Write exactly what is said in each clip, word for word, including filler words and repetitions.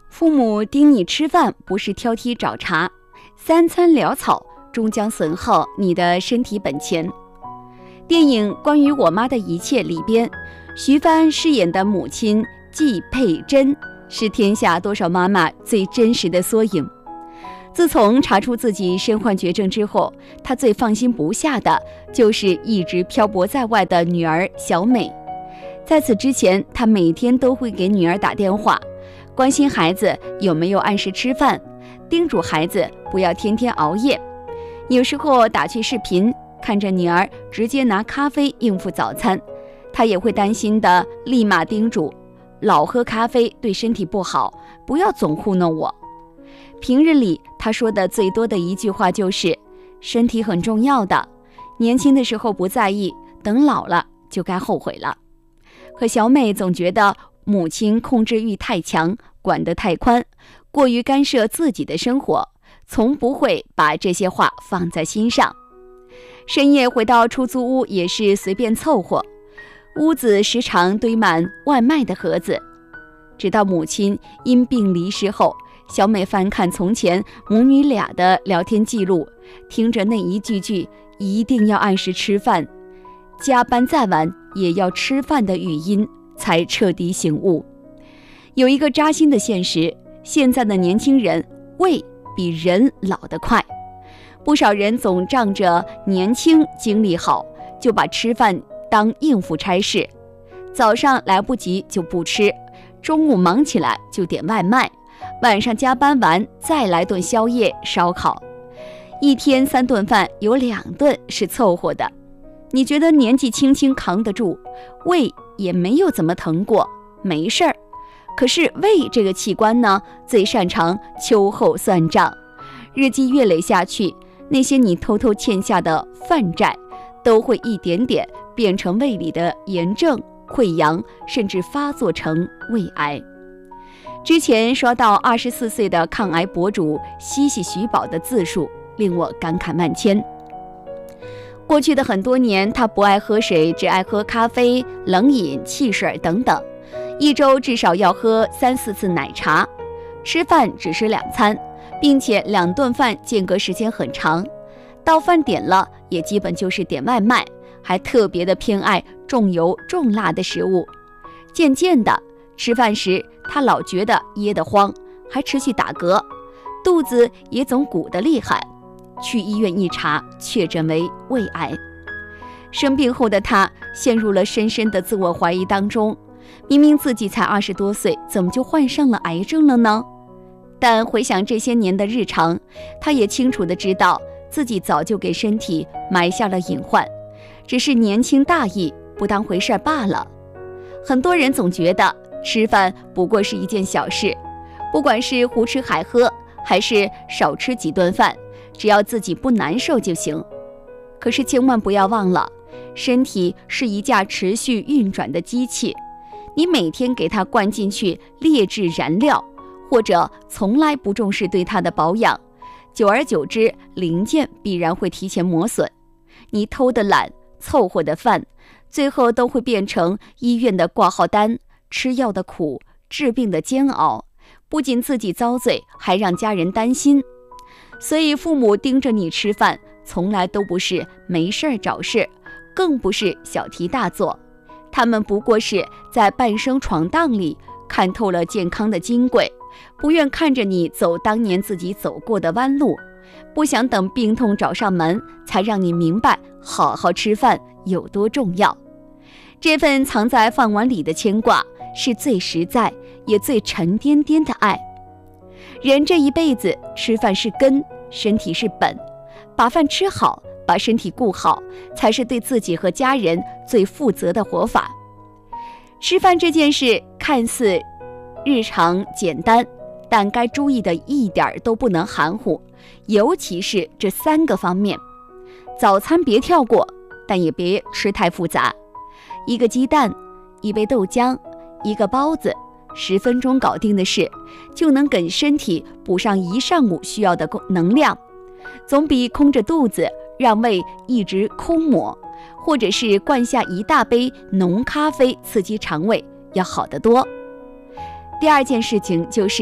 父母盯你吃饭不是挑剔找茬，三餐潦草终将损耗你的身体本钱。电影《关于我妈的一切》里边，徐帆饰演的母亲季佩珍是天下多少妈妈最真实的缩影。自从查出自己身患绝症之后，她最放心不下的就是一直漂泊在外的女儿小美。在此之前，她每天都会给女儿打电话，关心孩子有没有按时吃饭，叮嘱孩子不要天天熬夜。有时候打去视频，看着女儿直接拿咖啡应付早餐，她也会担心的立马叮嘱，老喝咖啡对身体不好，不要总糊弄我。平日里她说的最多的一句话就是身体很重要的，年轻的时候不在意，等老了就该后悔了。可小美总觉得母亲控制欲太强，管得太宽，过于干涉自己的生活，从不会把这些话放在心上。深夜回到出租屋也是随便凑合，屋子时常堆满外卖的盒子。直到母亲因病离世后，小美翻看从前母女俩的聊天记录，听着那一句句一定要按时吃饭，加班再晚也要吃饭的语音，才彻底醒悟。有一个扎心的现实，现在的年轻人胃比人老得快。不少人总仗着年轻精力好，就把吃饭当应付差事，早上来不及就不吃，中午忙起来就点外卖，晚上加班完再来顿宵夜烧烤，一天三顿饭有两顿是凑合的。你觉得年纪轻轻扛得住，胃也没有怎么疼过，没事儿。可是胃这个器官呢，最擅长秋后算账，日积月累下去，那些你偷偷欠下的饭债，都会一点点变成胃里的炎症、溃疡，甚至发作成胃癌。之前刷到二十四岁的抗癌博主西西徐宝的自述，令我感慨万千。过去的很多年，他不爱喝水，只爱喝咖啡、冷饮、汽水等等，一周至少要喝三四次奶茶，吃饭只吃两餐，并且两顿饭间隔时间很长，到饭点了也基本就是点外卖，还特别的偏爱重油重辣的食物。渐渐的，吃饭时他老觉得噎得慌，还持续打嗝，肚子也总鼓得厉害。去医院一查，确诊为胃癌。生病后的他陷入了深深的自我怀疑当中，明明自己才二十多岁，怎么就患上了癌症了呢？但回想这些年的日常，他也清楚地知道自己早就给身体埋下了隐患，只是年轻大意，不当回事罢了。很多人总觉得吃饭不过是一件小事，不管是胡吃海喝，还是少吃几顿饭，只要自己不难受就行。可是千万不要忘了，身体是一架持续运转的机器，你每天给它灌进去劣质燃料，或者从来不重视对它的保养，久而久之，零件必然会提前磨损。你偷的懒，凑合的饭，最后都会变成医院的挂号单，吃药的苦，治病的煎熬，不仅自己遭罪，还让家人担心。所以父母盯着你吃饭，从来都不是没事儿找事，更不是小题大做，他们不过是在半生闯荡里看透了健康的金贵，不愿看着你走当年自己走过的弯路，不想等病痛找上门才让你明白好好吃饭有多重要。这份藏在饭碗里的牵挂，是最实在也最沉甸甸的爱。人这一辈子，吃饭是根，身体是本，把饭吃好，把身体顾好，才是对自己和家人最负责的活法。吃饭这件事看似日常简单，但该注意的一点都不能含糊，尤其是这三个方面。早餐别跳过，但也别吃太复杂。一个鸡蛋，一杯豆浆，一个包子，十分钟搞定的事，就能给身体补上一上午需要的能量，总比空着肚子让胃一直空抹，或者是灌下一大杯浓咖啡刺激肠胃要好得多。第二件事情就是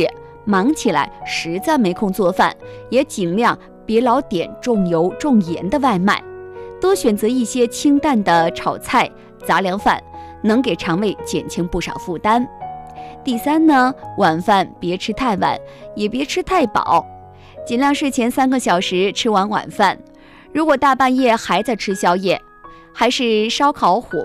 忙起来实在没空做饭，也尽量别老点重油重盐的外卖，多选择一些清淡的炒菜、杂粮饭，能给肠胃减轻不少负担。第三呢，晚饭别吃太晚，也别吃太饱，尽量睡前三个小时吃完晚饭。如果大半夜还在吃宵夜，还是烧烤火